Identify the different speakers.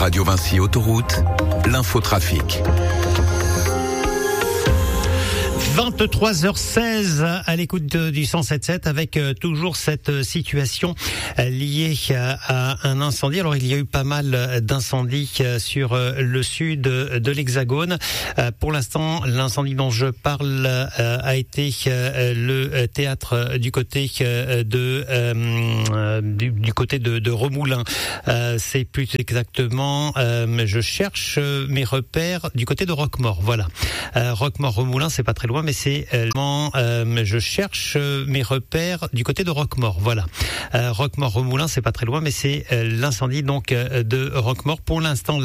Speaker 1: Radio Vinci Autoroute, l'infotrafic.
Speaker 2: 23h16 à l'écoute du 107.7 avec toujours cette situation liée à un incendie. Alors il y a eu pas mal d'incendies sur le sud de l'Hexagone. Pour l'instant, l'incendie dont je parle a été le théâtre du côté de Remoulins. C'est plus exactement, je cherche mes repères du côté de Roquemaure. Voilà, Roquemaure-Remoulins, c'est pas très loin. Mais c'est je cherche mes repères du côté de Roquemaure. Voilà, Roquemaure-Remoulins, c'est pas très loin, mais c'est l'incendie donc de Roquemaure pour l'instant.